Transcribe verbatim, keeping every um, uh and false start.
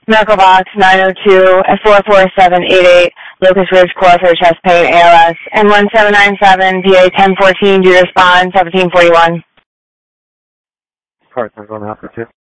Medical box nine oh two at four four seven eight eight, Locust Ridge Core for chest pain, A L S, and one seven nine seven, P A ten fourteen, due to respond, seventeen forty-one. Partners on Alpha two.